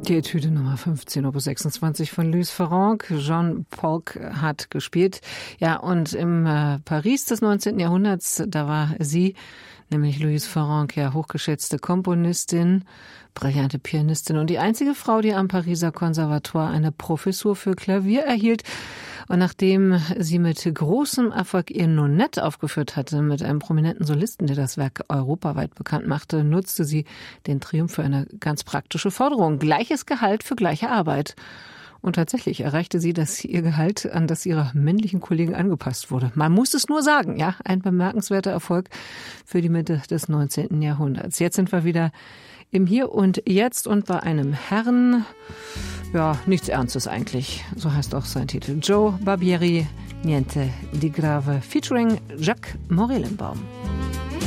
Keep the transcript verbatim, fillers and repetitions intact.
Die Etüde Nummer fünfzehn, Opus sechsundzwanzig von Louis Farrenc. Jean Polk hat gespielt. Ja, und im äh, Paris des neunzehnten Jahrhunderts, da war sie, nämlich Louise Farrenc, ja hochgeschätzte Komponistin, brillante Pianistin und die einzige Frau, die am Pariser Konservatoire eine Professur für Klavier erhielt. Und nachdem sie mit großem Erfolg ihr Nonette aufgeführt hatte, mit einem prominenten Solisten, der das Werk europaweit bekannt machte, nutzte sie den Triumph für eine ganz praktische Forderung. Gleiches Gehalt für gleiche Arbeit. Und tatsächlich erreichte sie, dass ihr Gehalt an das ihrer männlichen Kollegen angepasst wurde. Man muss es nur sagen, ja, ein bemerkenswerter Erfolg für die Mitte des neunzehnten Jahrhunderts. Jetzt sind wir wieder im Hier und Jetzt und bei einem Herrn, ja, nichts Ernstes eigentlich. So heißt auch sein Titel. Joe Barbieri, Niente di Grave, featuring Jacques Morellenbaum.